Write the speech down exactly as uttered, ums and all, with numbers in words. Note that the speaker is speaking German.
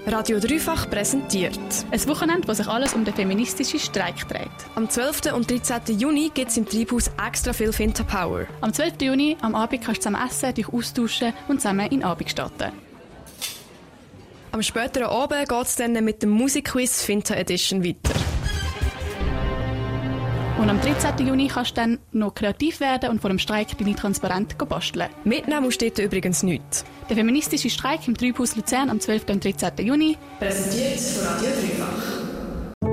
Radio Dreifach präsentiert. Ein Wochenende, das sich alles um den feministischen Streik dreht. Am zwölften und dreizehnten Juni gibt es im Treibhaus extra viel Finta Power. Am zwölften Juni am Abend kannst du zusammen essen, dich austauschen und zusammen in den Abend starten. Am späteren Abend geht es dann mit dem Musikquiz Finta Edition weiter. Und am dreizehnten Juni kannst du dann noch kreativ werden und vor dem Streik deine Transparente basteln. Mitnehmen musst du dort übrigens nichts. Der feministische Streik im Treibhaus Luzern am zwölften und dreizehnten Juni. Präsentiert von Radio Dreifach.